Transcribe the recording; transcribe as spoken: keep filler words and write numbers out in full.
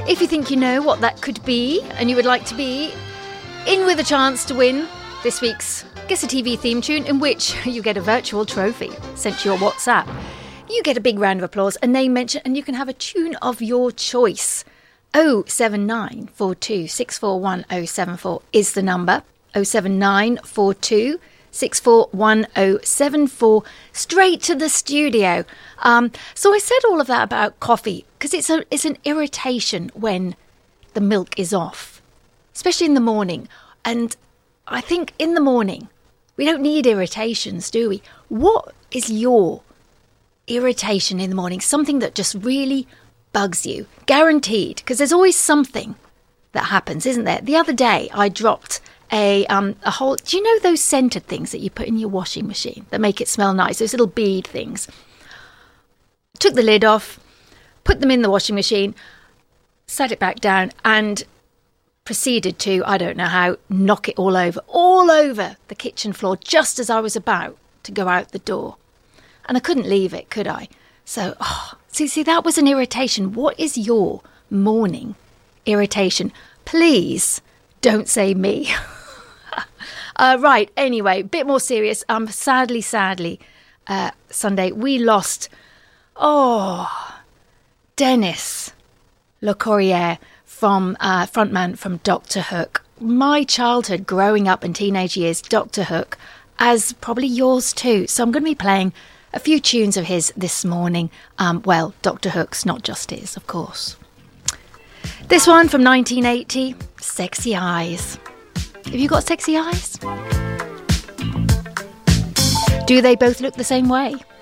If you think you know what that could be and you would like to be in with a chance to win this week's Guess a T V theme tune, in which you get a virtual trophy sent to your WhatsApp, you get a big round of applause, a name mention, and you can have a tune of your choice. oh seven nine four two six four one oh seven four is the number. oh seven nine four two six four one oh seven four, straight to the studio. Um, so I said all of that about coffee because it's a it's an irritation when the milk is off, especially in the morning. And I think in the morning we don't need irritations, do we? What is your irritation in the morning? Something that just really bugs you, guaranteed, because there's always something that happens, isn't there? The other day I dropped a um a whole, do you know those scented things that you put in your washing machine that make it smell nice, those little bead things? Took the lid off, put them in the washing machine, sat it back down, and proceeded to, I don't know how, knock it all over all over the kitchen floor just as I was about to go out the door. And I couldn't leave it, could I? So oh, see see that was an irritation. What is your morning irritation? Please don't say me. uh, right, anyway, a bit more serious. Um, sadly, sadly, uh, Sunday, we lost, oh, Dennis Le Corriere, from uh, frontman from Doctor Hook. My childhood, growing up in teenage years, Doctor Hook, as probably yours too. So I'm going to be playing a few tunes of his this morning. Um, well, Doctor Hook's, not just his, of course. This one from nineteen eighty, Sexy Eyes. Have you got sexy eyes? Do they both look the same way?